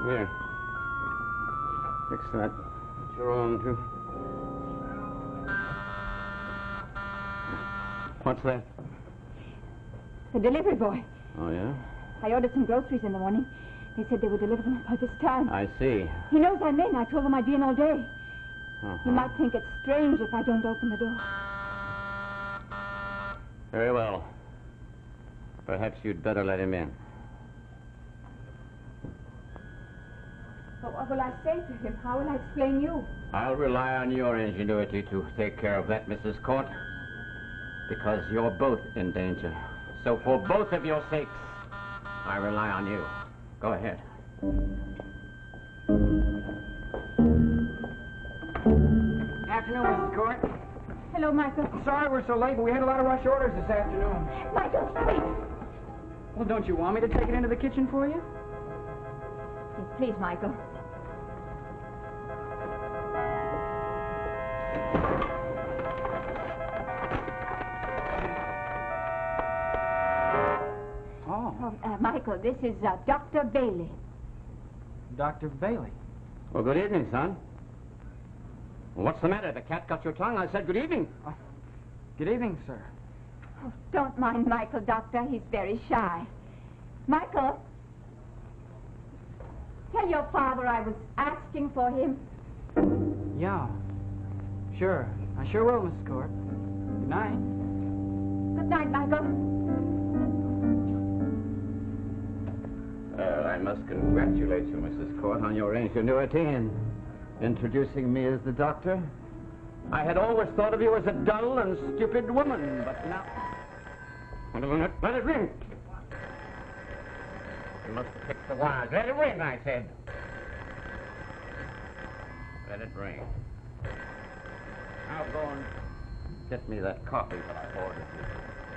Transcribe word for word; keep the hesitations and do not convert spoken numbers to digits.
Here. Fix that. It's your own, too. What's that? The delivery boy. Oh, yeah? I ordered some groceries in the morning. They said they would deliver them by this time. I see. He knows I'm in. I told him I'd be in all day. Uh-huh. He might think it's strange if I don't open the door. Very well. Perhaps you'd better let him in. But what will I say to him? How will I explain you? I'll rely on your ingenuity to take care of that, Missus Court. Because you're both in danger. So for both of your sakes, I rely on you. Go ahead. Afternoon, Missus Court. Hello, Michael. Sorry we're so late, but we had a lot of rush orders this afternoon. Michael, wait. Well, don't you want me to take it into the kitchen for you? Yes, please, Michael. Oh. Oh, uh, Michael, this is uh, Doctor Bailey. Doctor Bailey. Well, good evening, son. What's the matter? The cat got your tongue. I said good evening. Oh. Good evening, sir. Oh, don't mind Michael, Doctor. He's very shy. Michael, tell your father I was asking for him. Yeah. Sure. I sure will, Missus Court. Good night. Good night, Michael. Well, I must congratulate you, Missus Court, on your ingenuity in introducing me as the doctor. I had always thought of you as a dull and stupid woman, but now... Let it ring. You must have picked the wires. Let it ring, I said. Let it ring. Now go and get me that coffee that I ordered.